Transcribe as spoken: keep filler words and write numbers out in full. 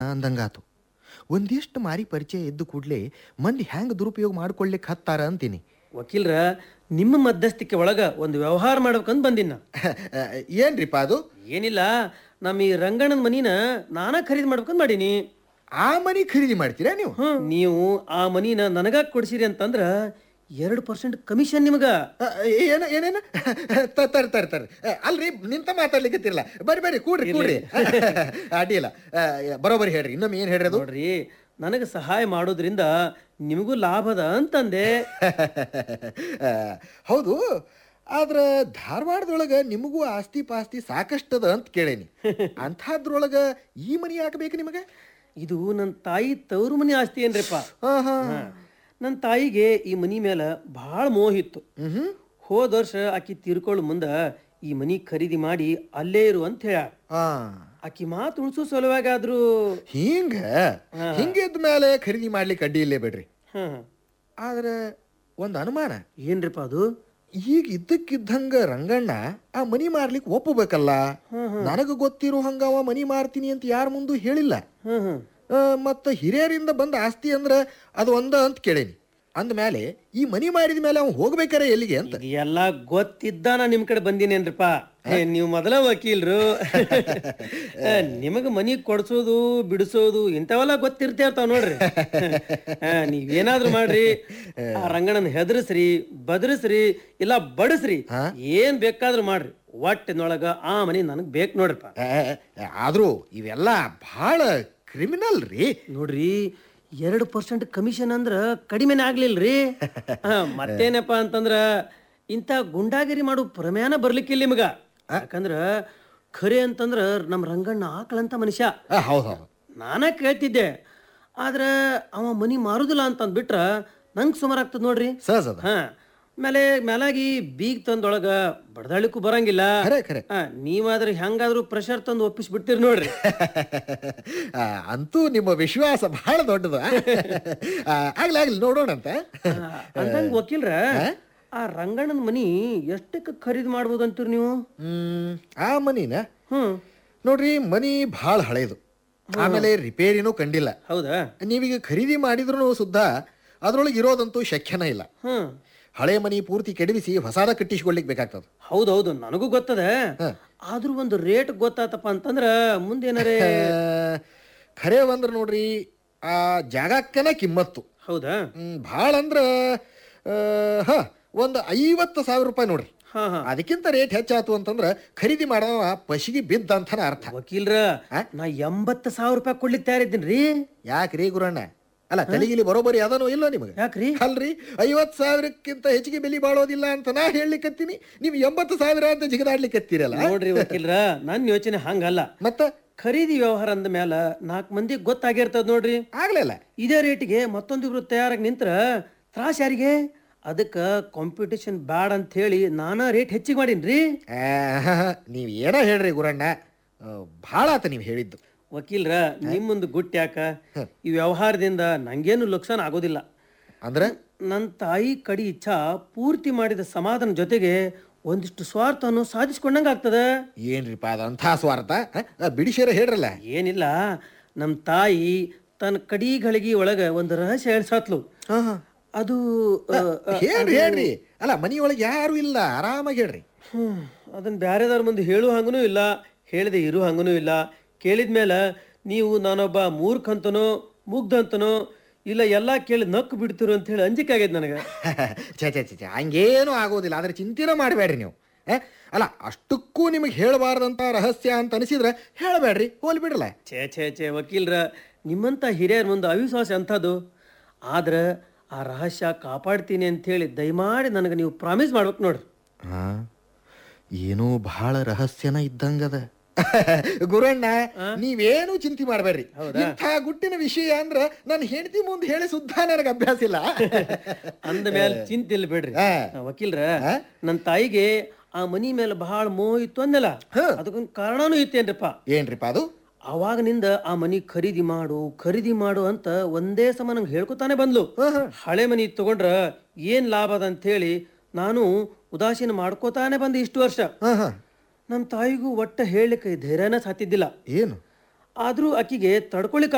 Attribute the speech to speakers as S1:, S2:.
S1: ಅಂದಂಗಾತು. ಒಂದಿಷ್ಟು ಮಾರಿ ಪರಿಚಯ ಇದ್ದು ಕೂಡಲೇ ಮಂದಿ ಹ್ಯಾಂಗ ದುರುಪಯೋಗ ಮಾಡ್ಕೊಳ್ಳಿಕ್ಕೆ ಹತ್ತಾರ ಅಂತೀನಿ.
S2: ವಕೀಲ್ರ, ನಿಮ್ಮ ಮಧ್ಯಸ್ಥಿಕೆ ಒಳಗ ಒಂದು ವ್ಯವಹಾರ ಮಾಡ್ಬೇಕಂತ ಬಂದಿನ.
S1: ಏನ್ರಿಪ್ಪ ಅದು?
S2: ಏನಿಲ್ಲ, ನಮ್ಮ ಈ ರಂಗಣ್ಣನ ಮನಿನ ನಾನಾ ಖರೀದಿ ಮಾಡ್ಬೇಕಂತ ಮಾಡೀನಿ.
S1: ಆ ಮನಿ ಖರೀದಿ ಮಾಡ್ತೀರಾ ನೀವು?
S2: ಹ್ಮ್, ನೀವು ಆ ಮನಿನ ನನಗ ಕೊಡ್ಸಿರಿ ಅಂತಂದ್ರ ಎರಡು ಪರ್ಸೆಂಟ್ ಕಮಿಷನ್ ನಿಮಗ.
S1: ಏನ ಏನೇನು ತರ್ ತರ್ ತರ್ ಅಲ್ರಿ, ನಿಂತ ಮಾತಾಡ್ಲಿಕ್ಕತ್ತಿರಲ್ಲ. ಬರ್ರಿ ಬರ್ರಿ ಕೂಡ್ರಿ ಕೂಡ್ರಿ ಅಡ್ಡಿಲ್ಲ. ಬರೋಬರಿ ಹೇಳ್ರಿ, ಇನ್ನೊಮ್ಮೆ ಏನ್ ಹೇಳ್ರಿ ಅದು?
S2: ನೋಡ್ರಿ, ನನಗೆ ಸಹಾಯ ಮಾಡೋದ್ರಿಂದ ನಿಮಗೂ ಲಾಭದ ಅಂತಂದೆ.
S1: ಹೌದು, ಆದ್ರ ಧಾರವಾಡದೊಳಗ ನಿಮಗೂ ಆಸ್ತಿ ಪಾಸ್ತಿ ಸಾಕಷ್ಟದ ಅಂತ ಕೇಳೇನಿ. ಅಂಥದ್ರೊಳಗ ಈ ಮನಿ ಹಾಕಬೇಕು ನಿಮಗೆ?
S2: ಇದು ನನ್ನ ತಾಯಿ ತವರು ಮನಿ ಆಸ್ತಿ ಏನ್ರಿಪ್ಪ. ನನ್ನ ತಾಯಿಗೆ ಈ ಮನಿ ಮೇಲೆ ಭಾಳ ಮೋಹಿತ್ತು. ಹೋದ ವರ್ಷ ಆಕಿ ತೀರ್ಕೊಳ್ಳೋ ಮುಂದ ಈ ಮನಿ ಖರೀದಿ ಮಾಡಿ ಅಲ್ಲೇ ಇರು ಅಂತ ಹೇಳ. ಆಕಿ ಮಾತು ಉಳಿಸೋ ಸಲುವಾಗಾದ್ರೂ
S1: ಹಿಂಗ ಹಿಂಗಿದ್ದ ಮೇಲೆ ಖರೀದಿ ಮಾಡ್ಲಿಕ್ಕೆ ಅಡ್ಡಿ ಇಲ್ಲೇ ಬಿಡ್ರಿ. ಆದ್ರೆ ಒಂದ್ ಅನುಮಾನ.
S2: ಏನ್ರಿಪ್ಪ ಅದು?
S1: ಈಗ ಇದ್ದಕ್ಕಿದ್ದಂಗ ರಂಗಣ್ಣ ಆ ಮನಿ ಮಾರ್ಲಿಕ್ಕೆ ಒಪ್ಪಬೇಕಲ್ಲ. ನನಗ ಗೊತ್ತಿರೋ ಹಂಗ ಅವ ಮನಿ ಮಾರ್ತೀನಿ ಅಂತ ಯಾರ ಮುಂದೂ ಹೇಳಿಲ್ಲ. ಮತ್ತ ಹಿರಿಯರಿಂದ ಬಂದ ಆಸ್ತಿ ಅಂದ್ರ ಅದು ಒಂದ ಅಂತ ಕೇಳೇನಿ. ಅಂದ್ಮೇಲೆ ಈ ಮನಿ ಮಾರಿದ ಮೇಲೆ ಅವ್ನು ಹೋಗ್ಬೇಕಾರೆ ಎಲ್ಲಿಗೆ ಅಂತ
S2: ಎಲ್ಲ ಗೊತ್ತಿದ್ದ ನಾ ನಿಮ್ ಕಡೆ ಬಂದಿನೇನ್ರಿಪ್ಪ. ನೀವು ಮೊದಲ ವಕೀಲ್ರು. ನಿಮಗ ಮನಿ ಕೊಡ್ಸೋದು ಬಿಡಿಸೋದು ಇಂಥವೆಲ್ಲ ಗೊತ್ತಿರ್ತೇರ್ತಾವ ನೋಡ್ರಿ. ನೀವೇನಾದ್ರೂ ಮಾಡ್ರಿ, ಆ ರಂಗಣ್ಣನ ಹೆದರ್ಸ್ರಿ, ಬದರಿಸ್ರಿ, ಇಲ್ಲ ಬಡಸ್ರಿ, ಏನ್ ಬೇಕಾದ್ರೂ ಮಾಡ್ರಿ, ಒಟ್ಟಿನೊಳಗ ಆ ಮನಿ ನನಗ್ ಬೇಕು ನೋಡ್ರಿಪ್ಪ.
S1: ಆದ್ರೂ ಇವೆಲ್ಲ ಬಹಳ ಕ್ರಿಮಿನಲ್ ರೀ.
S2: ನೋಡ್ರಿ, ಎರಡು ಪರ್ಸೆಂಟ್ ಕಮಿಷನ್ ಅಂದ್ರ ಕಡಿಮೆನೇ ಆಗ್ಲಿಲ್ರಿ. ಮತ್ತೇನಪ್ಪ ಅಂತಂದ್ರ ಇಂಥ ಗುಂಡಾಗಿರಿ ಮಾಡು ಪ್ರಮೇಯನ ಬರ್ಲಿಕ್ಕಿಲ್ಲ ನಿಮಗ. ಯಾಕಂದ್ರ ಖರೆ ಅಂತಂದ್ರ ನಮ್ ರಂಗಣ್ಣ ಆಕಳಂತ ಮನುಷ್ಯ. ನಾನ ಕೇಳ್ತಿದ್ದೆ, ಆದ್ರ ಅವ ಮನಿ ಮಾರುದಿಲ್ಲ ಅಂತಂದ್ಬಿಟ್ರ ನಂಗೆ ಸುಮಾರು ಆಗ್ತದ ನೋಡ್ರಿ. ಹಾ, ಮೇಲೆ ಮೇಲಾಗಿ ಬೀಗ್ ತಂದೊಳಗ ಬಡದಾಳಿಕ್ಕೂ ಬರಂಗಿಲ್ಲ. ನೀವಾದ್ರೆ ಹೆಂಗಾದ್ರೂ ಪ್ರೆಷರ್ ತಂದು ಒಪ್ಪಿಸಿ ಬಿಡ್ತೀರಿ ನೋಡ್ರಿ.
S1: ಅಂತೂ ನಿಮ್ಮ ವಿಶ್ವಾಸ ಬಹಳ ದೊಡ್ಡದು. ಆಗ್ಲಿ ಆಗ್ಲಿ, ನೋಡೋಣ ಅಂತ.
S2: ಅಂದಂಗ ವಕೀಲ್ರ, ಆ ರಂಗಣ್ಣನ ಮನಿ ಎಷ್ಟಕ್ಕೆ ಖರೀದಿ ಮಾಡ್ಬೋದು ಅಂತೀರಿ ನೀವು?
S1: ಹ್ಮ್ ಆ ಮನಿನ
S2: ಹ್ಮ್
S1: ನೋಡ್ರಿ, ಮನಿ ಬಹಳ ಹಳೇದು, ಆಮೇಲೆ ರಿಪೇರಿನೂ ಕಂಡಿಲ್ಲ.
S2: ಹೌದಾ?
S1: ನೀವೀಗ ಖರೀದಿ ಮಾಡಿದ್ರು ಸುದ್ದ ಅದ್ರೊಳಗೆ ಇರೋದಂತೂ ಶಕ್ಯನ ಇಲ್ಲ.
S2: ಹ್ಮ್
S1: ಹಳೆ ಮನಿ ಪೂರ್ತಿ ಕೆಡವಿಸಿ ಹೊಸಾದ ಕಟ್ಟಿಸ್ಕೊಳ್ಲಿಕ್ಕೆ ಬೇಕಾಗ್ತದ.
S2: ಹೌದೌದು, ನನಗೂ ಗೊತ್ತದ. ಆದ್ರೂ ಒಂದು ರೇಟ್ ಗೊತ್ತಾತಪ್ಪ ಅಂತಂದ್ರ ಮುಂದೇನಾರೇ
S1: ಖರೆ ಬಂದ್ರ ನೋಡ್ರಿ, ಆ ಜಾಗಕ್ಕನ ಕಿಮ್ಮತ್ತು.
S2: ಹೌದಾ?
S1: ಹ್ಮ್ ಭಾಳ ಅಂದ್ರ ಹ ಒಂದು ಐವತ್ತು ಸಾವಿರ ರೂಪಾಯಿ ನೋಡ್ರಿ. ಅದಕ್ಕಿಂತ ರೇಟ್ ಹೆಚ್ಚಾತು ಅಂತಂದ್ರ ಖರೀದಿ ಮಾಡವ ಪಶಿಗೆ ಬಿದ್ದ ಅಂತಾನ ಅರ್ಥ.
S2: ವಕೀಲ್ರ, ನಾ ಎಂಬತ್ತು ಸಾವಿರ ರೂಪಾಯಿ ಕೊಡ್ಲಿಕ್ಕೆ ತಯಾರಿದ್ದೀನ್ರಿ.
S1: ಯಾಕ್ರಿ ಗುರಣ್ಣ? ಅಲ್ಲ, ತಲೆಗಿಲಿ ಬರೋಬರಿ ಅದನೋ ಇಲ್ಲ ನಿಮಗೆ?
S2: ಯಾಕ್ರಿ?
S1: ಅಲ್ರಿ, ಐವತ್ ಸಾವಿರಕ್ಕಿಂತ ಹೆಚ್ಚಿಗೆ ಬೆಲೆ ಬಾಳೋದಿಲ್ಲ ಅಂತ ನಾ ಹೇಳಲಿಕ್ಕತ್ತೀನಿ, ನೀವು ಎಂಬತ್ತು ಸಾವಿರ ಅಂತ ಜಿಗದಾಡ್ಲಿಕ್ಕತ್ತೀರಲ್ಲ.
S2: ನೋಡ್ರಿ ವಕೀಲ್ರ, ನನ್ನ ಯೋಚನೆ ಹಂಗಲ್ಲ.
S1: ಮತ್ತ
S2: ಖರೀದಿ ವ್ಯವಹಾರ ಅಂದ ಮ್ಯಾಲ ನಾಲ್ಕು ಮಂದಿ ಗೊತ್ತಾಗಿರ್ತದ ನೋಡ್ರಿ.
S1: ಆಗ್ಲಿಲ್ಲ
S2: ಇದೇ ರೇಟಿಗೆ ಮತ್ತೊಂದಿಬ್ರು ತಯಾರಾಗಿ ನಿಂತ್ರ ತ್ರಾಸ ಯಾರಿಗೆ? ಅದಕ್ಕ ಕಾಂಪಿಟೇಷನ್ ಬ್ಯಾಡ್ ಅಂತ ಹೇಳಿ ನಾನಾ ರೇಟ್ ಹೆಚ್ಚಿಗೆ ಮಾಡೀನ್ರಿ.
S1: ನೀವ್ ಏನ ಹೇಳ್ರಿ ಗುರಣ್ಣ, ಭಾಳ ಆತ ನೀವ್ ಹೇಳಿದ್ದು.
S2: ವಕೀಲ್ರ, ನಿಮ್ಮೊಂದು ಗುಟ್ ಯಾಕ? ಈ ವ್ಯವಹಾರದಿಂದ ನಂಗೇನು ಲುಕ್ಸಾನ್ ಆಗೋದಿಲ್ಲ.
S1: ಅಂದ್ರೆ
S2: ನನ್ನ ತಾಯಿ ಕಡಿ ಇಚ್ಛಾ ಪೂರ್ತಿ ಮಾಡಿದ ಸಮಾಧಾನ ಜೊತೆಗೆ ಒಂದಿಷ್ಟು ಸ್ವಾರ್ಥವನ್ನು ಸಾಧಿಸ್ಕೊಂಡಂಗ ಆಗ್ತದ.
S1: ಏನ್ರಿಪ್ಪ ಅದಂಥ ಸ್ವಾರ್ಥ? ಬಿಡಿಶೇರ ಹೇಳ್ರಲ್ಲ.
S2: ಏನಿಲ್ಲ, ನಮ್ಮ ತಾಯಿ ತನ್ನ ಕಡಿಗಳಿಗೆ ಒಳಗ ಒಂದು ರಹಸ್ಯ ಹೇಳ್ಸಾತ್ಲು. ಅದು
S1: ಹೇಳ್ರಿ ಹೇಳ್ರಿ. ಅಲ್ಲ, ಮನಿಯೊಳಗೆ ಯಾರು ಇಲ್ಲ, ಆರಾಮಾಗಿ ಹೇಳ್ರಿ.
S2: ಹ್ಮ್ ಅದನ್ನ ಬ್ಯಾರೆದವ್ರ ಮುಂದೆ ಹೇಳು ಹಂಗನೂ ಇಲ್ಲ, ಹೇಳಿದೆ ಇರು ಹಂಗನೂ ಇಲ್ಲ. ಕೇಳಿದ್ಮೇಲೆ ನೀವು ನಾನೊಬ್ಬ ಮೂರ್ಖಂತನೋ ಮುಗ್ಧಂತನೋ ಇಲ್ಲ ಎಲ್ಲ ಕೇಳಿ ನಕ್ಕು ಬಿಡ್ತಿರು ಅಂತ ಹೇಳಿ ಅಂಜಿಕೆ ಆಗೈತೆ ನನಗೆ.
S1: ಛೇ ಛೇ ಛೇ ಹಂಗೇನು ಆಗೋದಿಲ್ಲ, ಆದ್ರೆ ಚಿಂತೆನೂ ಮಾಡಬೇಡ್ರಿ ನೀವು. ಅಲ್ಲ, ಅಷ್ಟಕ್ಕೂ ನಿಮಗೆ ಹೇಳಬಾರ್ದಂತ ರಹಸ್ಯ ಅಂತ ಅನಿಸಿದ್ರೆ ಹೇಳಬೇಡ್ರಿ, ಹೋಲ್ ಬಿಡಲ್ಲ.
S2: ಛೇ ಛೇ ಛೇ ವಕೀಲ್ರ, ನಿಮ್ಮಂಥ ಹಿರಿಯರ ಮುಂದೆ ಅವಿಶ್ವಾಸ ಅಂಥದ್ದು. ಆದ್ರೆ ಆ ರಹಸ್ಯ ಕಾಪಾಡ್ತೀನಿ ಅಂಥೇಳಿ ದಯಮಾಡಿ ನನಗೆ ನೀವು ಪ್ರಾಮಿಸ್ ಮಾಡ್ಬೇಕು ನೋಡ್ರಿ.
S1: ಹಾಂ, ಏನೋ ಬಹಳ ರಹಸ್ಯನ ಇದ್ದಂಗದ. ಗುರಣ್ಣ, ನೀವೇನು ಚಿಂತೆ ಮಾಡಬೇಡ್ರಿ. ಇಂಥ ಗುಟ್ಟಿನ ವಿಷಯ ಅಂದ್ರ ನನ್ನ ಹೆಂಡತಿ ಮುಂದೆ ಹೇಳಿ ಸುದ್ದ ನನಗೆ ಅಭ್ಯಾಸ ಇಲ್ಲ.
S2: ಅಂದ ಮೇಲೆ ಚಿಂತೆ ಇಲ್ಲ ಬಿಡ್ರಿ ವಕೀಲ್ರ. ನನ್ನ ತಾಯಿಗೆ ಆ ಮನಿ ಮೇಲೆ ಬಹಳ ಮೋಹ ಇತ್ತು ಅಂದಲ್ಲ, ಅದಕ್ಕೊಂದು ಕಾರಣನೂ ಇತ್ತೇನ್ರಿಪ್ಪ.
S1: ಏನ್ರಿಪ್ಪ ಅದು?
S2: ಅವಾಗನಿಂದ ಆ ಮನಿ ಖರೀದಿ ಮಾಡು ಖರೀದಿ ಮಾಡು ಅಂತ ಒಂದೇ ಸಮ ನಂಗೆ ಹೇಳ್ಕೊತಾನೆ ಬಂದ್ಲು. ಹಳೆ ಮನಿ ತಗೊಂಡ್ರ ಏನ್ ಲಾಭ ಅದ ಅಂತ ಹೇಳಿ ನಾನು ಉದಾಸೀನ ಮಾಡ್ಕೋತಾನೆ ಬಂದೆ ಇಷ್ಟು ವರ್ಷ. ನಮ್ಮ ತಾಯಿಗೂ ಒಟ್ಟ ಹೇಳಲಿಕ್ಕೆ ಧೈರ್ಯನ ಸಾತಿದ್ದಿಲ್ಲ.
S1: ಏನು
S2: ಆದ್ರೂ ಆಕಿಗೆ ತಡ್ಕೊಳಿಕ್